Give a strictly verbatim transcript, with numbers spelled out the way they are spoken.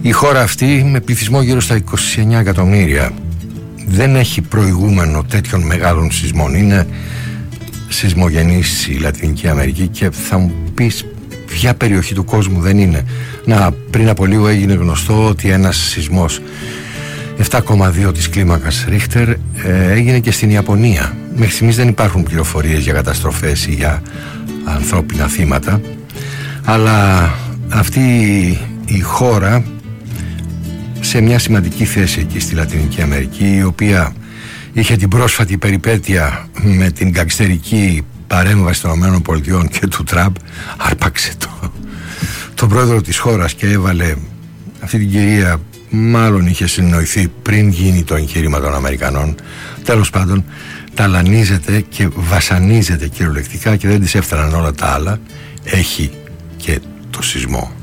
Η χώρα αυτή, με πληθυσμό γύρω στα είκοσι εννέα εκατομμύρια, δεν έχει προηγούμενο τέτοιων μεγάλων σεισμών. Είναι σεισμογενής η Λατινική Αμερική και θα μου πεις ποια περιοχή του κόσμου δεν είναι. Να, πριν από λίγο έγινε γνωστό ότι ένας σεισμός επτά κόμμα δύο της κλίμακας Ρίχτερ ε, έγινε και στην Ιαπωνία. Μέχρι στιγμής δεν υπάρχουν πληροφορίες για καταστροφές ή για ανθρώπινα θύματα, αλλά αυτή η χώρα σε μια σημαντική θέση εκεί στη Λατινική Αμερική, η οποία είχε την πρόσφατη περιπέτεια με την γκαγκστερική παρέμβαση των ΗΠΑ και του Τραμπ, άρπαξε το, τον πρόεδρο της χώρας και έβαλε αυτή την κυρία, μάλλον είχε συνοηθεί πριν γίνει το εγχείρημα των Αμερικανών. Τέλος πάντων, ταλανίζεται και βασανίζεται κυριολεκτικά και δεν της έφταναν όλα τα άλλα. Έχει και το σεισμό.